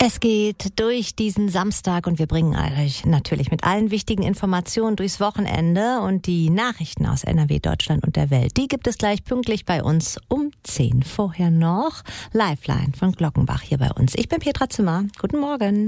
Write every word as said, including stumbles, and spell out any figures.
Es geht durch diesen Samstag und wir bringen euch natürlich mit allen wichtigen Informationen durchs Wochenende und die Nachrichten aus N R W, Deutschland und der Welt. Die gibt es gleich pünktlich bei uns um zehn. Vorher noch Lifeline von Glockenbach hier bei uns. Ich bin Petra Zimmer. Guten Morgen.